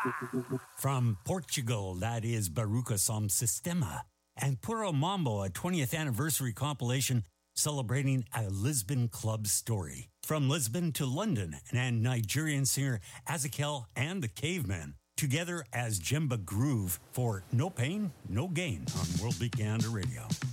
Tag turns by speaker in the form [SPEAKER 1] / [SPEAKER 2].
[SPEAKER 1] From Portugal, that is Baruca Som Sistema. And Puro Mambo, a 20th anniversary compilation celebrating a Lisbon club story. From Lisbon to London, and Nigerian singer Azakel and the Cavemen, together as Jemba Groove for No Pain, No Gain on World Beat Gander Radio.